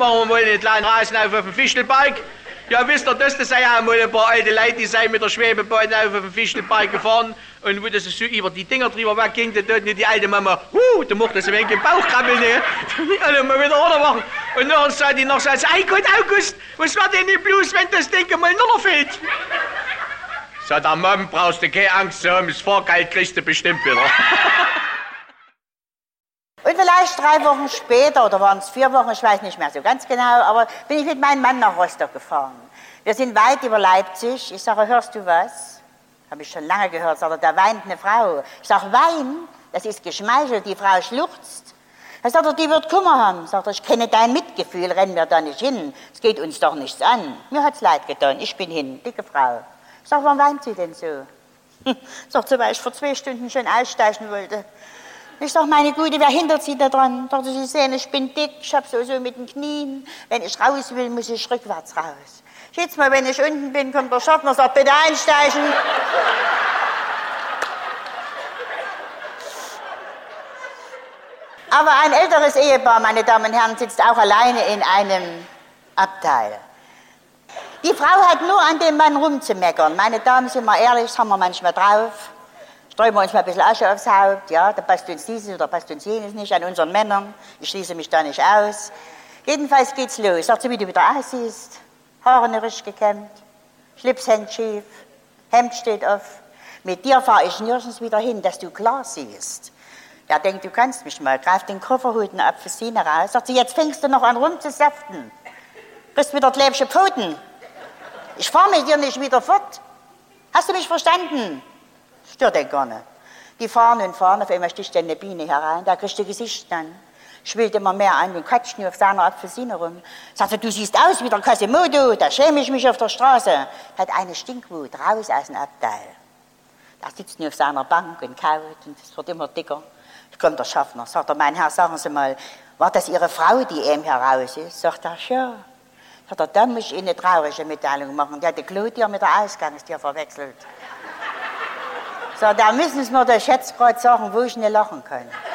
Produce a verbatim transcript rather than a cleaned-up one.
machen wir mal einen kleinen Rasen auf auf dem Fichtelberg. Ja, wisst ihr, das, das sind ja mal ein paar alte Leute, die sind mit der Schwebebahn auf dem Fichtelberg gefahren. Und wo das so über die Dinger drüber wegging, da tut die alte Mama, huh, da macht das ein wenig im Bauch krabbeln, ne? Und mal wieder runtermachen. Und dann sagt die noch so, ei Gott, August, was war denn nicht bloß, wenn das Ding mal nur noch fehlt? Sagt der Mom, brauchst du keine Angst zu haben, das Fahrgeld kriegst du bestimmt wieder. Und vielleicht drei Wochen später, oder waren es vier Wochen, ich weiß nicht mehr so ganz genau, aber bin ich mit meinem Mann nach Rostock gefahren. Wir sind weit über Leipzig. Ich sage, hörst du was? Habe ich schon lange gehört, sagt er, da weint eine Frau. Ich sage, Wein? Das ist geschmeichelt, die Frau schluchzt. Er sagt er, die wird Kummer haben. Sagt er, ich kenne dein Mitgefühl, rennen wir da nicht hin. Es geht uns doch nichts an. Mir hat's leid getan, ich bin hin, dicke Frau. Ich sage, warum weint sie denn so? Sagt sie, weil ich vor zwei Stunden schon aussteigen wollte. Ich sag, meine Gute, wer hindert Sie da dran? Sagt sie, Sie sehen, ich bin dick, ich hab so, so mit den Knien. Wenn ich raus will, muss ich rückwärts raus. Jetzt mal, wenn ich unten bin, kommt der Schaffner, sagt, bitte einsteigen. Aber ein älteres Ehepaar, meine Damen und Herren, sitzt auch alleine in einem Abteil. Die Frau hat nur an dem Mann rumzumeckern. Meine Damen, sind wir ehrlich, das haben wir manchmal drauf. Streuen wir uns mal ein bisschen Asche aufs Haupt, ja, da passt uns dieses oder passt uns jenes nicht an unseren Männern. Ich schließe mich da nicht aus. Jedenfalls geht's los. Sagt sie, wie du wieder aussiehst. Haare nicht richtig gekämmt, Schlipshemd schief, Hemd steht auf. Mit dir fahre ich nirgends wieder hin, dass du klar siehst. Er denkt, du kannst mich mal, greift den Koffer, holt eine Apfelsine raus. Sagt sie, jetzt fängst du noch an rumzusaften. Kriegst wieder klebsche Pfoten. Ich fahre mit dir nicht wieder fort. Hast du mich verstanden? Stört den gar nicht. Die fahren und fahren, auf einmal sticht eine Biene herein, da kriegt ihr Gesicht an. Schwillt immer mehr an und quatscht nur auf seiner Apfelsine rum. Sagt er, du siehst aus wie der Quasimodo, da schäme ich mich auf der Straße. Hat eine Stinkwut raus aus dem Abteil. Da sitzt nur auf seiner Bank und kaut und es wird immer dicker. Da kommt der Schaffner, sagt er, mein Herr, sagen Sie mal, war das Ihre Frau, die eben heraus ist? Sagt er, ja. Sagt er, dann muss ich Ihnen eine traurige Mitteilung machen. Die hat die Claudia mit der Ausgangstür verwechselt. So, da müssen Sie mir doch jetzt gerade sagen, wo ich nicht lachen kann.